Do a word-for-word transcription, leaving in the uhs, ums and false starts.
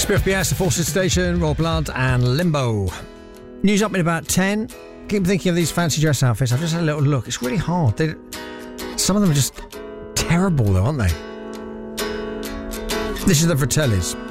Spiff B S, The Forces Station, Raw Blood, and Limbo. News up in about ten. Keep thinking of these fancy dress outfits. I've just had a little look. It's really hard. They, some of them are just terrible, though, aren't they? This is the Fratellis.